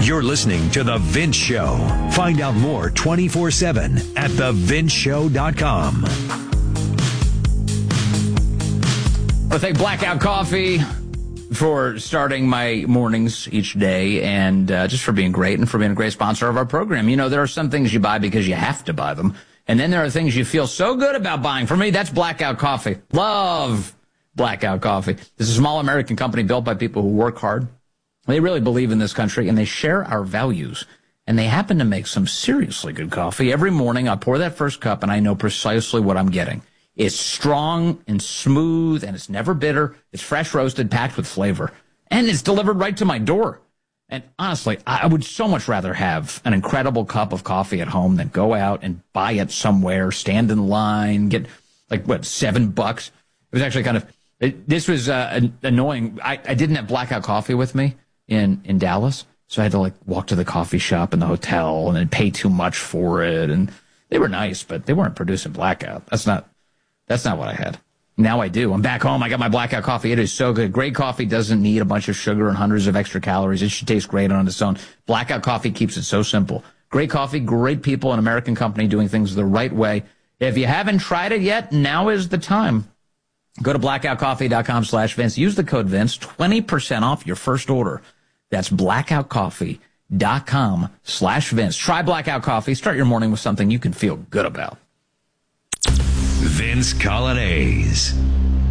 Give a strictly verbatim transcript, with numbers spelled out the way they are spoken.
You're listening to The Vince Show. Find out more twenty-four seven at the vince show dot com. I thank Blackout Coffee for starting my mornings each day and uh, just for being great and for being a great sponsor of our program. You know, there are some things you buy because you have to buy them. And then there are things you feel so good about buying. For me, that's Blackout Coffee. Love Blackout Coffee. This is a small American company built by people who work hard. They really believe in this country, and they share our values. And they happen to make some seriously good coffee. Every morning, I pour that first cup, and I know precisely what I'm getting. It's strong and smooth, and it's never bitter. It's fresh roasted, packed with flavor. And it's delivered right to my door. And honestly, I would so much rather have an incredible cup of coffee at home than go out and buy it somewhere, stand in line, get, like, what, seven bucks? It was actually kind of, it, this was uh, annoying. I, I didn't have Blackout Coffee with me in, in Dallas, so I had to, like, walk to the coffee shop in the hotel and then pay too much for it. And they were nice, but they weren't producing Blackout. That's not... That's not what I had. Now I do. I'm back home. I got my Blackout Coffee. It is so good. Great coffee doesn't need a bunch of sugar and hundreds of extra calories. It should taste great on its own. Blackout Coffee keeps it so simple. Great coffee, great people, an American company doing things the right way. If you haven't tried it yet, now is the time. Go to blackout coffee dot com slash Vince. Use the code Vince, twenty percent off your first order. That's blackout coffee dot com slash Vince. Try Blackout Coffee. Start your morning with something you can feel good about. Vince Coglianese.